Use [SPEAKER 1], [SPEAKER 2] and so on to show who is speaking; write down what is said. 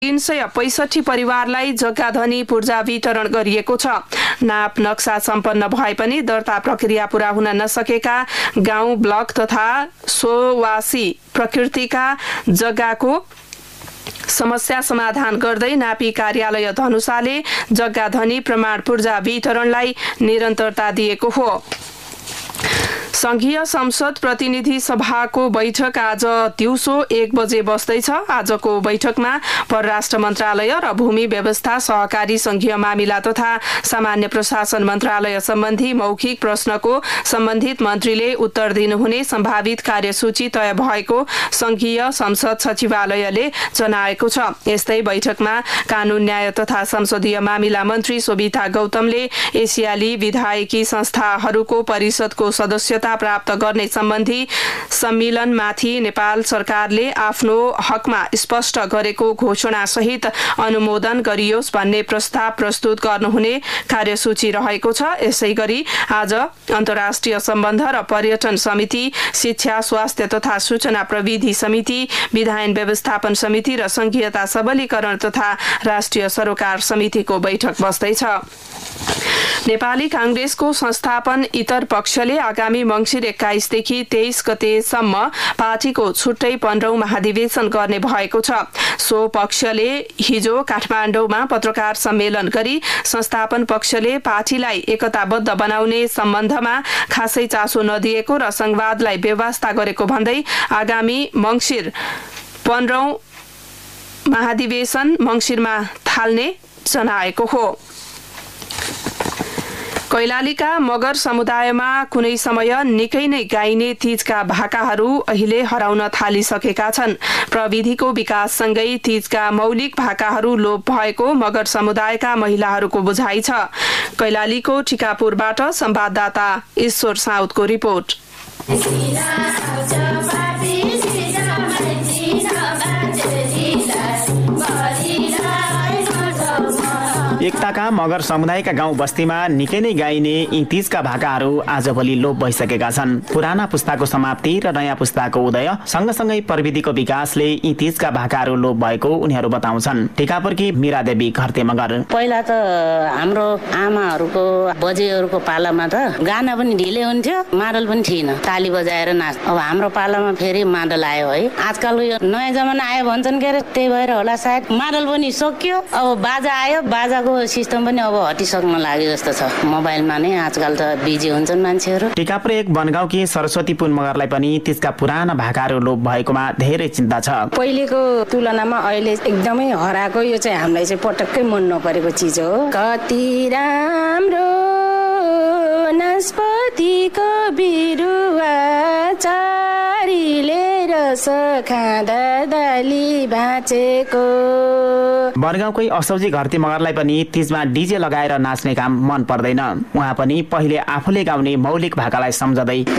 [SPEAKER 1] 365 परिवारलाई जग्गाधनी पूर्जा वितरण गरिएको छ। नाप नक्सा सम्पन्न भए पनि दर्ता प्रक्रिया पूरा हुन नसकेका गाउँ ब्लक तथा सोवासी प्रकृतिका जग्गाको समस्या समाधान गर्दै नापी कार्यालय धनुषाले जग्गाधनी प्रमाण पूर्जा वितरणलाई निरन्तरता दिएको हो। संघीय संसद प्रतिनिधि सभाको बैठक आज दिउँसो 1 बजे बस्दैछ। आजको बैठकमा परराष्ट्र मन्त्रालय र भूमि व्यवस्था सहकारी संघीय मामिला तथा सामान्य प्रशासन मन्त्रालय सम्बन्धी मौखिक प्रश्नको सम्बन्धित मन्त्रीले उत्तर दिनुहुने सम्भावित कार्यसूची तय भएको संघीय संसद सचिवालयले जनाएको छ। यस्तै बैठकमा कानून न्याय तथा संसदीय मामिला मन्त्री सोभिता गौतमले एसियाली विधायकी संस्थाहरूको परिषदको सदस्यता प्राप्त गर्ने सम्बन्धी सम्मेलनमाथि नेपाल सरकारले आफ्नो हकमा स्पष्ट गरेको घोषणा सहित अनुमोदन गरियोस् भन्ने प्रस्ताव प्रस्तुत गर्नुहुने कार्यसूची रहेको छ। यसैगरी आज अन्तर्राष्ट्रिय सम्बन्ध र पर्यटन समिति, शिक्षा स्वास्थ्य तथा सूचना प्रविधि समिति, विधायन व्यवस्थापन समिति र संघीयता सबलीकरण तथा राष्ट्रिय सरोकार समितिको बैठक बस्दैछ। नेपाली कांग्रेसको संस्थापन इतर पक्षले आगामी मंसिर 21 देखि 23 गतेसम्म पार्टीको छुट्टै 15औं महाधिवेशन गर्ने भएको छ। सो पक्षले हिजो काठमाडौँमा पत्रकार सम्मेलन गरी संस्थापन पक्षले पार्टीलाई एकताबद्ध बनाउने सम्बन्धमा खासै चासो नदिएको र संवादलाई बेवास्ता गरेको भन्दै आगामी मंसिर 15औं महाधिवेशन मंसिरमा थाल्ने जनाएको हो। कैलालीका मगर समुदायमा कुनै समय निकै नै गाइने तीजका भाकाहरू अहिले हराउन थालिसकेका छन्। प्रविधिको विकाससँगै तीजका मौलिक भाकाहरू लोप भएको मगर समुदायका महिलाहरूको बुझाइ छ। कैलालीको टिकापुरबाट संवाददाता ईश्वर साउदको रिपोर्ट।
[SPEAKER 2] एकताका मगर समुदायका गाउँ बस्तीमा निकै नै गाइने यी तीजका भाकाहरू आजभोलि लोप भइसकेका छन्। पुराना पुस्ताको समाप्ति र नयाँ पुस्ताको उदय सँगसँगै प्रविधिको विकासले यी तीजका भाकाहरू लोप भएको उनीहरू बताउँछन्। टिकापुरकी मीरा देवी घरते मगर।
[SPEAKER 3] पहिला त हाम्रो आमाहरूको बजेहरूको पालामा त गाना पनि ढिलै हुन्थ्यो, मादल पनि थिएन, ताली बजाएर नाच। अब हाम्रो पालामा फेरि मादल आयो है। आजकल यो नयाँ जमाना आयो भन्छन् के अरे, त्यही भएर होला सायद मादल पनि सकियो। अब बाजा आयो, बाजाको सिस्टम पनि अब हटिसक्न लाग्यो जस्तो छ। मोबाइलमा नै आजकल त बिजी हुन्छन् मान्छेहरू।
[SPEAKER 2] टिकापुर एक बनगाउँकी सरस्वती पुन मगरलाई पनि त्यसका पुराना भाकाहरू लोप भएकोमा धेरै चिन्ता छ।
[SPEAKER 4] पहिलेको तुलनामा अहिले एकदमै हराएको, यो चाहिँ हामीलाई चाहिँ पटक्कै मन नपरेको चिज हो। कति राम्रो नास्पतिको बिरुवा चारीले रस खाँदा दाली भाँचेको।
[SPEAKER 2] बनगाउँकै असौजी घरती मगरलाई पनि तीजमा डीजे लगाएर नाच्ने काम मन पर्दैन। उहाँ पनि पहिले आफूले गाउने मौलिक भाकालाई सम्झदै